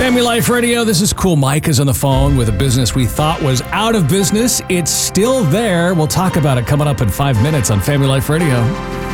Family Life Radio, this is Cool Mike is on the phone with a business we thought was out of business. It's still there. We'll talk about it coming up in 5 minutes on Family Life Radio.